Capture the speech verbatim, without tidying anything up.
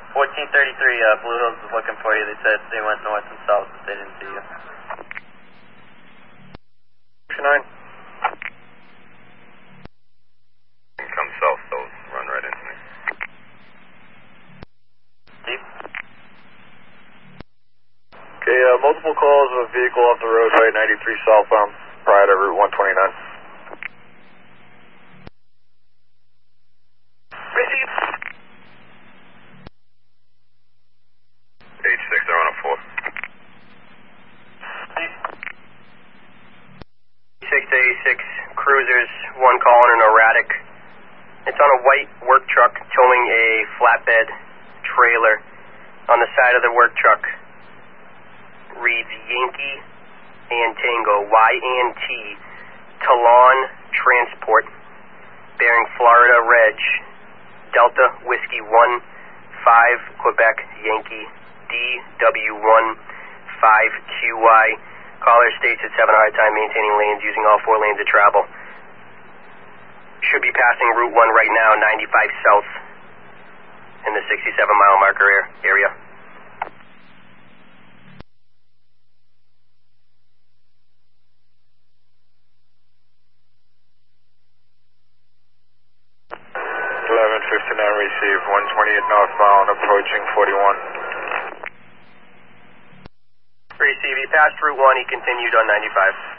fourteen thirty-three, uh, Blue Hills is looking for you. They said they went north and south, but they didn't see you. nine. Come south, those run right into me. Steve? Okay, uh, multiple calls of a vehicle off the roadway, ninety-three southbound, prior to Route one twenty-nine. Receive. H six, they're on a four. six to eighty-six, cruisers, one calling an erratic. It's on a white work truck towing a flatbed trailer. On the side of the work truck reads Yankee and Tango, Y and T, Talon Transport, bearing Florida Reg, Delta Whiskey one five, Quebec Yankee, D W one five Q Y. Caller states it's having a hard time maintaining lanes, using all four lanes of travel. Should be passing Route one right now, ninety-five south, in the sixty-seven mile marker area. eleven fifty-nine received, one twenty-eight northbound, approaching forty-one. Receive, he passed Route one, he continued on ninety-five.